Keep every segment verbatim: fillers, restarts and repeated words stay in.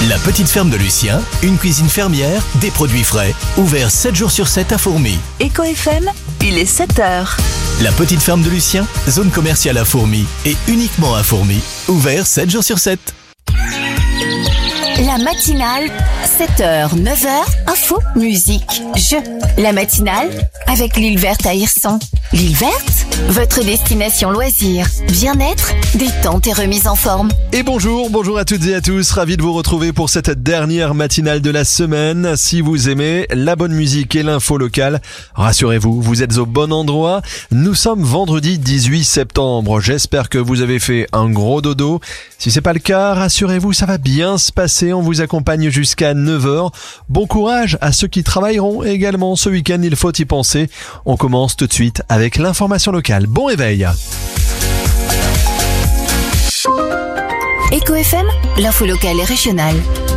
La petite ferme de Lucien, une cuisine fermière, des produits frais, ouvert sept jours sur sept à Fourmi. Eco F M, il est sept heures. La petite ferme de Lucien, zone commerciale à Fourmi et uniquement à Fourmi, ouvert sept jours sur sept. La matinale, sept heures, neuf heures, info, musique, jeux. La matinale, avec l'île verte à Hirson. L'île verte, votre destination loisirs, bien-être, détente et remise en forme. Et bonjour, bonjour à toutes et à tous, ravi de vous retrouver pour cette dernière matinale de la semaine. Si vous aimez la bonne musique et l'info locale, rassurez-vous, vous êtes au bon endroit. Nous sommes vendredi dix-huit septembre, j'espère que vous avez fait un gros dodo. Si c'est pas le cas, rassurez-vous, ça va bien se passer, on vous accompagne jusqu'à neuf heures. Bon courage à ceux qui travailleront également ce week-end, il faut y penser. On commence tout de suite avec l'information locale. Bon réveil. Eco F M, l'info locale et régionale.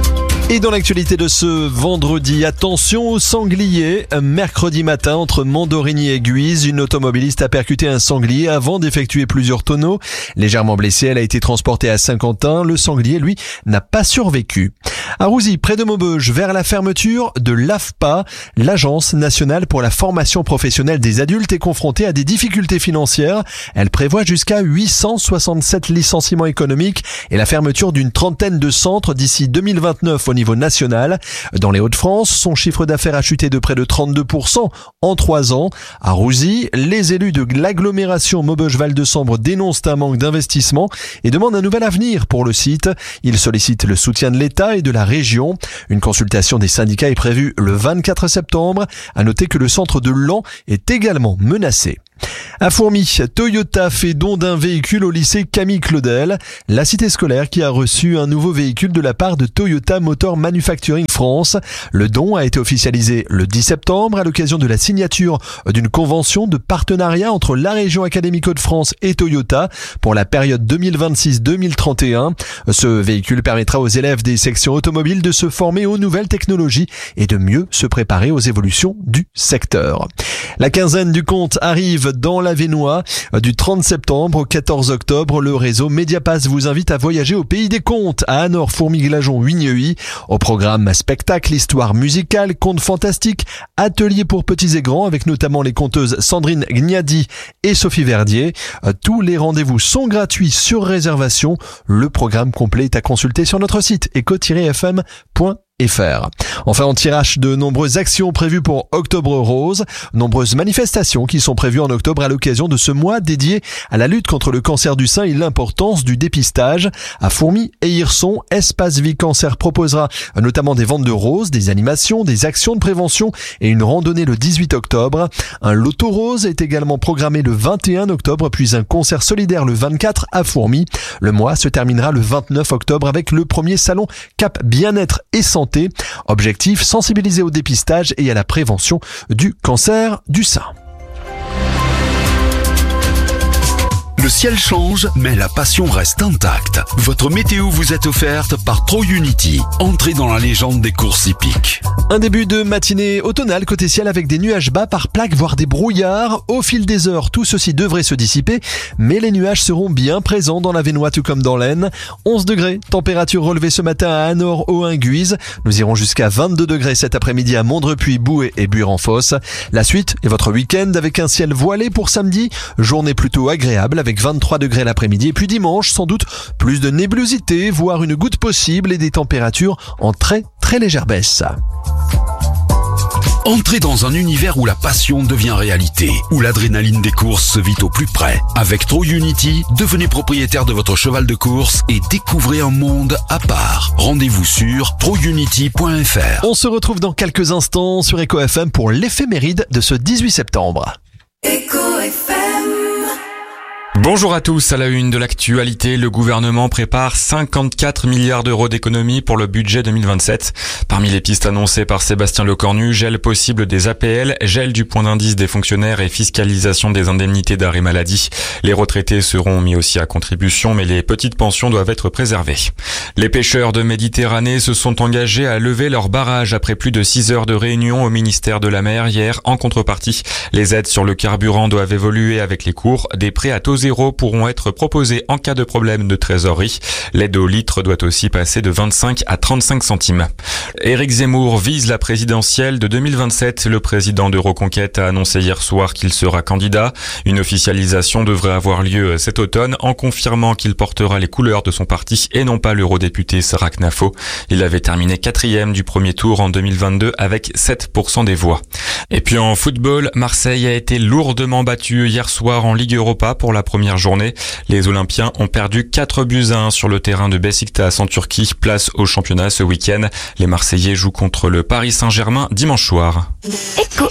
Et dans l'actualité de ce vendredi, attention aux sangliers. Mercredi matin, entre Mondorigny et Guise, une automobiliste a percuté un sanglier avant d'effectuer plusieurs tonneaux. Légèrement blessée, elle a été transportée à Saint-Quentin. Le sanglier, lui, n'a pas survécu. À Rouzy, près de Maubeuge, vers la fermeture de l'A F P A, l'Agence nationale pour la formation professionnelle des adultes est confrontée à des difficultés financières. Elle prévoit jusqu'à huit cent soixante-sept licenciements économiques et la fermeture d'une trentaine de centres d'ici deux mille vingt-neuf au niveau national. Dans les Hauts-de-France, son chiffre d'affaires a chuté de près de trente-deux pour cent en trois ans. À Rouzy, les élus de l'agglomération Maubeuge-Val de Sambre dénoncent un manque d'investissement et demandent un nouvel avenir pour le site. Ils sollicitent le soutien de l'État et de la région. Une consultation des syndicats est prévue le vingt-quatre septembre. À noter que le centre de Laon est également menacé. À Fourmi, Toyota fait don d'un véhicule au lycée Camille Claudel, la cité scolaire qui a reçu un nouveau véhicule de la part de Toyota Motor Manufacturing France. Le don a été officialisé le dix septembre à l'occasion de la signature d'une convention de partenariat entre la région académique Hauts-de-France et Toyota pour la période deux mille vingt-six deux mille trente et un. Ce véhicule permettra aux élèves des sections automobiles de se former aux nouvelles technologies et de mieux se préparer aux évolutions du secteur. La quinzaine du compte arrive dans l'Avesnois. Du trente septembre au quatorze octobre, le réseau Mediapass vous invite à voyager au pays des contes à Anor, Fourmi-Glageon, Wigneuil. Au programme spectacle, histoire musicale, contes fantastiques, ateliers pour petits et grands avec notamment les conteuses Sandrine Gnadi et Sophie Verdier. Tous les rendez-vous sont gratuits sur réservation. Le programme complet est à consulter sur notre site eco tiret f m point f r. Enfin, on tirage de nombreuses actions prévues pour Octobre Rose, nombreuses manifestations qui sont prévues en octobre à l'occasion de ce mois dédié à la lutte contre le cancer du sein et l'importance du dépistage. À Fourmi et Hirson, Espace Vie Cancer proposera notamment des ventes de roses, des animations, des actions de prévention et une randonnée le dix-huit octobre. Un loto rose est également programmé le vingt et un octobre, puis un concert solidaire le vingt-quatre à Fourmi. Le mois se terminera le vingt-neuf octobre avec le premier salon Cap Bien-être et Santé. Objectif, sensibiliser au dépistage et à la prévention du cancer du sein. Le ciel change, mais la passion reste intacte. Votre météo vous est offerte par TroUnity. Entrez dans la légende des courses hippiques. Un début de matinée automnale côté ciel avec des nuages bas par plaques, voire des brouillards. Au fil des heures, tout ceci devrait se dissiper, mais les nuages seront bien présents dans l'Avesnois tout comme dans l'Aisne. onze degrés, température relevée ce matin à Anor, Ohain, Guise. Nous irons jusqu'à vingt-deux degrés cet après-midi à Mondrepuis, Bouet et Buire-en-Fosse. La suite est votre week-end avec un ciel voilé pour samedi. Journée plutôt agréable avec vingt-trois degrés l'après-midi. Et puis dimanche, sans doute plus de nébulosité, voire une goutte possible et des températures en très très légère baisse. Entrez dans un univers où la passion devient réalité, où l'adrénaline des courses se vit au plus près. Avec TroUnity, devenez propriétaire de votre cheval de course et découvrez un monde à part. Rendez-vous sur tro unity point f r. On se retrouve dans quelques instants sur Eco F M pour l'éphéméride de ce dix-huit septembre. Eco F M. Bonjour à tous, à la une de l'actualité, le gouvernement prépare cinquante-quatre milliards d'euros d'économies pour le budget deux mille vingt-sept. Parmi les pistes annoncées par Sébastien Lecornu, gel possible des A P L, gel du point d'indice des fonctionnaires et fiscalisation des indemnités d'arrêt maladie. Les retraités seront mis aussi à contribution, mais les petites pensions doivent être préservées. Les pêcheurs de Méditerranée se sont engagés à lever leur barrage après plus de six heures de réunion au ministère de la Mer hier. En contrepartie, les aides sur le carburant doivent évoluer avec les cours des prêts à taux zéro pourront être proposés en cas de problème de trésorerie. L'aide au litre doit aussi passer de vingt-cinq à trente-cinq centimes. Éric Zemmour vise la présidentielle de deux mille vingt-sept. Le président de Reconquête a annoncé hier soir qu'il sera candidat. Une officialisation devrait avoir lieu cet automne en confirmant qu'il portera les couleurs de son parti et non pas l'eurodéputé Sarah Knafo. Il avait terminé quatrième du premier tour en deux mille vingt-deux avec sept pour cent des voix. Et puis en football, Marseille a été lourdement battu hier soir en Ligue Europa pour la première journée. Les Olympiens ont perdu quatre buts à un sur le terrain de Beşiktaş en Turquie. Place au championnat ce week-end. Les Marseillais jouent contre le Paris Saint-Germain dimanche soir. Écho